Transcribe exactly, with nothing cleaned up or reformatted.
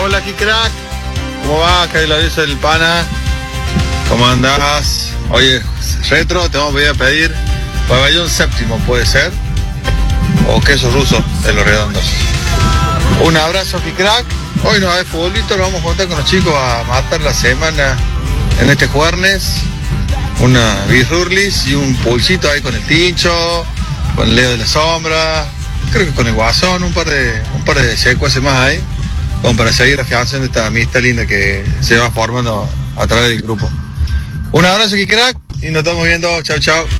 hola aquí crack. ¿Cómo va? Acá lo dice el pana. ¿Cómo andás? Oye, retro, te vamos a pedir a pedir pabellón séptimo, ¿puede ser? O queso ruso de los redondos. Un abrazo aquí crack. Hoy no hay futbolito, lo vamos a juntar con los chicos a matar la semana en este jueves. Una birrurlis y un pulsito ahí con el Tincho, con Leo de la Sombra, creo que con el Guasón, un par de un par de secuaces más ahí, como para seguir afianzando esta amistad linda que se va formando a través del grupo. Un abrazo aquí crack y nos estamos viendo. Chao, chao.